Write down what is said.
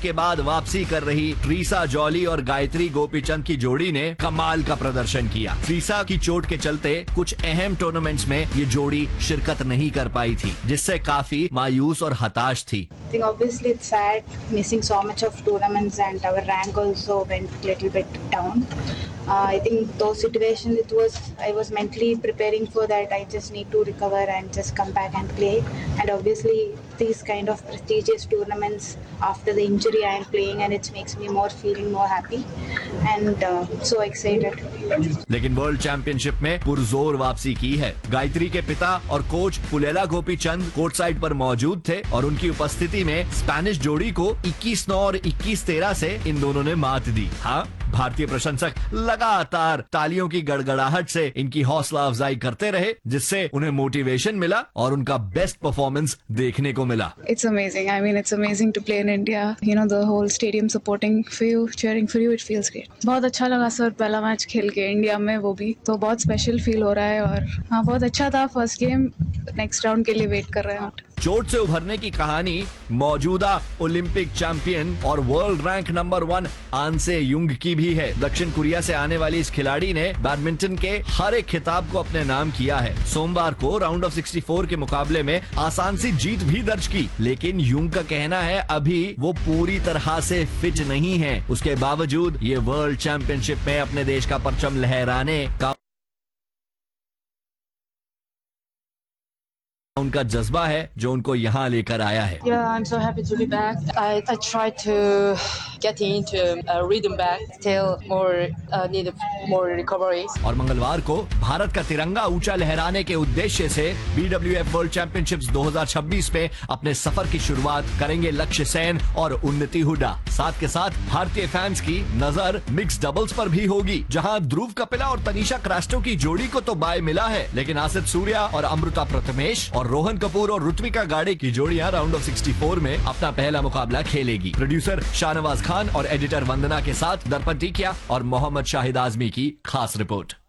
के बाद वापसी कर रही ट्रीसा जॉली और गायत्री गोपीचंद की जोड़ी ने कमाल का प्रदर्शन किया। ट्रीसा की चोट के चलते कुछ अहम टूर्नामेंट्स में ये जोड़ी शिरकत नहीं कर पाई थी, जिससे काफी मायूस और हताश थी। I think obviously it's sad missing so much of tournaments and our rank also went little bit down. I think those situations I was mentally preparing for that. I just need to recover and just come back and play. And obviously these kind of prestigious tournaments after the injury I am playing, and it makes me feeling more happy and so excited. लेकिन world championship में पुरजोर वापसी की है। गायत्री के पिता और coach Pullela Gopichand court side पर मौजूद थे और उनकी उपस्थिति में स्पेनिश जोड़ी को 21-9 और 21-13 से इन दोनों ने मात दी। हाँ, भारतीय प्रशंसक लगातार तालियों की गड़गड़ाहट से इनकी हौसला अफजाई करते रहे, जिससे उन्हें मोटिवेशन मिला और उनका बेस्ट परफॉर्मेंस देखने को मिला। It's amazing. I mean, it's amazing to play in India. You know, the whole stadium supporting for you, cheering for you. It feels great. बहुत अच्छा लगा सर पहला मैच खेल के इंडिया में, वो भी तो बहुत स्पेशल फील हो रहा है। और हाँ, बहुत अच्छा था फर्स्ट गेम। नेक्स्ट राउंड के लिए वेट कर रहे हैं। चोट से उभरने की कहानी मौजूदा ओलंपिक चैंपियन और वर्ल्ड रैंक नंबर 1 आन से युंग की भी है। दक्षिण कोरिया से आने वाली इस खिलाड़ी ने बैडमिंटन के हर एक खिताब को अपने नाम किया है। सोमवार को राउंड ऑफ 64 के मुकाबले में आसान सी जीत भी दर्ज की, लेकिन युंग का कहना है अभी वो पूरी तरह से फिट नहीं है। उसके बावजूद ये वर्ल्ड चैंपियनशिप में अपने देश का परचम लहराने का उनका जज्बा है जो उनको यहाँ लेकर आया है। Yeah, I'm so happy to be back. I tried to get into a rhythm back. Still need more recovery. और मंगलवार को भारत का तिरंगा ऊंचा लहराने के उद्देश्य से BWF वर्ल्ड चैंपियनशिप्स 2026 में अपने सफर की शुरुआत करेंगे लक्ष्य सेन और उन्नति हुड्डा। साथ के साथ भारतीय फैंस की नजर मिक्स डबल्स पर भी होगी, जहां ध्रुव कपिला और तनीषा क्रास्टो की जोड़ी को तो बाय मिला है, लेकिन आसिफ सूर्या और अमृता प्रथमेश और रोहन कपूर और ऋत्विका गाड़े की जोड़ियां राउंड ऑफ 64 में अपना पहला मुकाबला खेलेगी। प्रोड्यूसर शाहनवाज खान और एडिटर वंदना के साथ दर्पण टीकिया और मोहम्मद शाहिद आजमी की खास रिपोर्ट।